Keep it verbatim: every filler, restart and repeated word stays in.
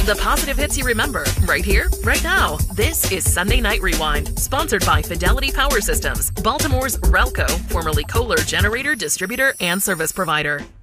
The positive hits you remember, right here, right now. This is Sunday Night Rewind, sponsored by Fidelity Power Systems, Baltimore's Relco, formerly Kohler generator, distributor, and service provider.